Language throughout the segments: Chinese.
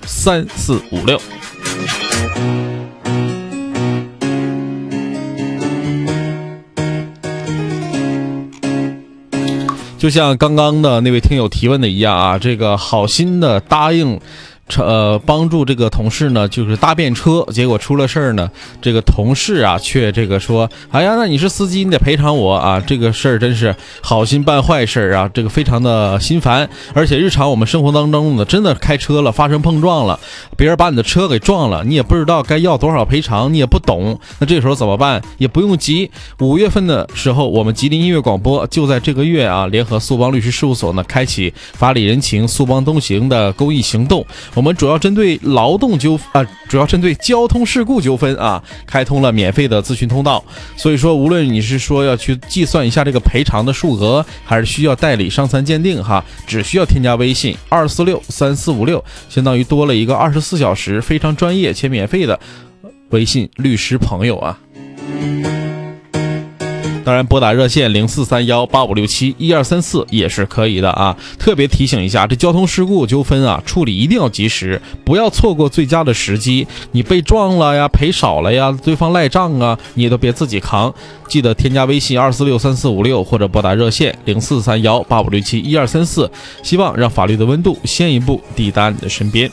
1623456。就像刚刚的那位听友提问的一样啊，这个好心的答应帮助这个同事呢，就是搭便车，结果出了事儿呢，这个同事啊却这个说，哎呀，那你是司机，你得赔偿我啊，这个事儿真是好心办坏事啊，这个非常的心烦。而且日常我们生活当中呢，真的开车了发生碰撞了，别人把你的车给撞了，你也不知道该要多少赔偿，你也不懂，那这个时候怎么办？也不用急，5月份的时候，我们吉林音乐广播就在这个月啊，联合苏邦律师事务所呢，开启法理人情苏邦东行的公益行动。我们主要针对交通事故纠纷啊，开通了免费的咨询通道。所以说，无论你是说要去计算一下这个赔偿的数额，还是需要代理伤残鉴定哈，只需要添加微信2463456，相当于多了一个24小时非常专业且免费的微信律师朋友啊。当然拨打热线043185671234也是可以的啊。特别提醒一下，这交通事故纠纷啊，处理一定要及时，不要错过最佳的时机。你被撞了呀，赔少了呀，对方赖账啊，你也都别自己扛。记得添加微信2463456或者拨打热线043185671234，希望让法律的温度先一步抵达你的身边。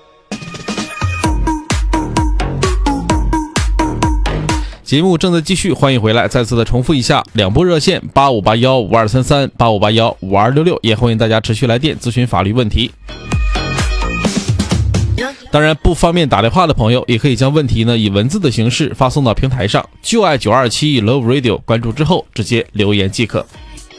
节目正在继续，欢迎回来。再次的重复一下，两部热线85815233、85815266，也欢迎大家持续来电咨询法律问题。当然，不方便打电话的朋友，也可以将问题呢以文字的形式发送到平台上，就爱927 Love Radio， 关注之后直接留言即可。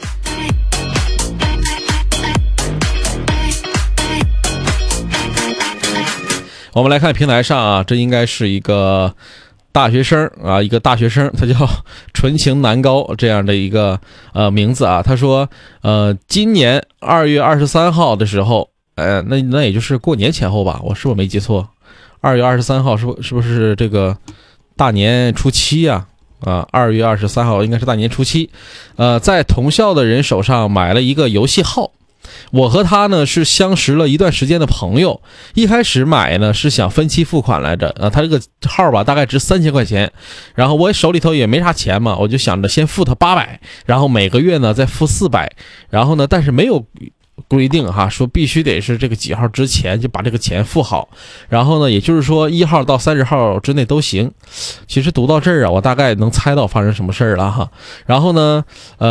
我们来看平台上啊，这应该是一个大学生啊，一个大学生，他叫纯情男高这样的一个名字啊。他说今年2月23号的时候，那也就是过年前后吧，我是不是没记错？2月23号是不是这个大年初七啊？2月23号应该是大年初七。在同校的人手上买了一个游戏号。我和他呢是相识了一段时间的朋友，一开始买呢是想分期付款来着他这个号吧大概值3000块钱，然后我手里头也没啥钱嘛，我就想着先付他800，然后每个月呢再付400，然后呢但是没有规定哈，说必须得是这个几号之前就把这个钱付好，然后呢也就是说1号到30号之内都行。其实读到这儿啊，我大概能猜到发生什么事儿了哈。然后呢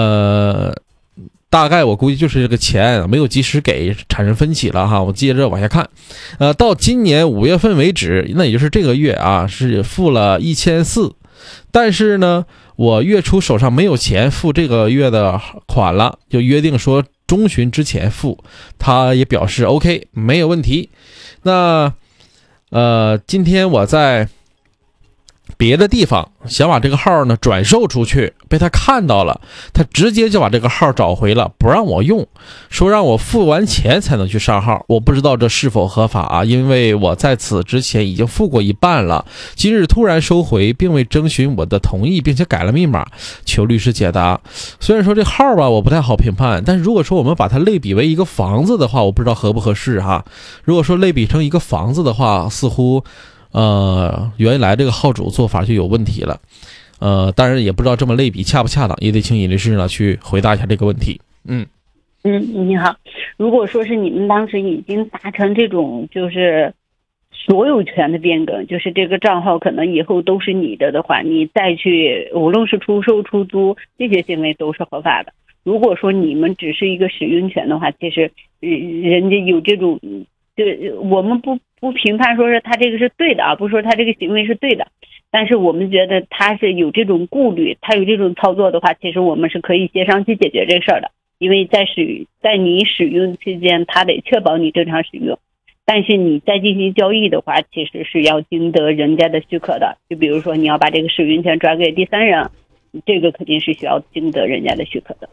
大概我估计就是这个钱没有及时给，产生分歧了哈。我接着往下看，到今年5月份为止，那也就是这个月啊，是付了1400，但是呢，我月初手上没有钱付这个月的款了，就约定说中旬之前付，他也表示 OK 没有问题。那今天我在别的地方想把这个号呢转售出去，被他看到了，他直接就把这个号找回了，不让我用，说让我付完钱才能去上号。我不知道这是否合法啊，因为我在此之前已经付过一半了，今日突然收回，并未征询我的同意，并且改了密码，求律师解答。虽然说这号吧我不太好评判，但是如果说我们把它类比为一个房子的话，我不知道合不合适哈。如果说类比成一个房子的话，似乎原来这个号主做法就有问题了。当然也不知道这么类比恰不恰当，也得请尹律师呢去回答一下这个问题。 你好，如果说是你们当时已经达成这种就是所有权的变更，就是这个账号可能以后都是你的话，你再去无论是出售出租这些行为都是合法的。如果说你们只是一个使用权的话，其实人家有这种，就我们不评判说是他这个是对的啊，不说他这个行为是对的，但是我们觉得他是有这种顾虑，他有这种操作的话，其实我们是可以协商去解决这事儿的。因为在你使用期间，他得确保你正常使用，但是你再进行交易的话，其实是要经得人家的许可的。就比如说你要把这个使用权转给第三人，这个肯定是需要经得人家的许可的。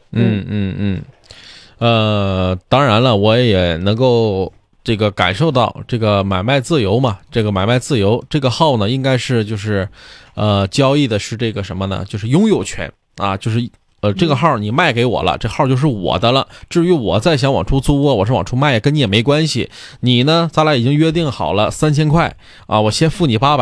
当然了，我也能够这个感受到这个买卖自由嘛，这个买卖自由，这个号呢应该是就是交易的是这个什么呢，就是拥有权啊，就是这个号你卖给我了，这号就是我的了。至于我再想往出租啊，我是往出卖，跟你也没关系。你呢，咱俩已经约定好了3000块啊，我先付你800。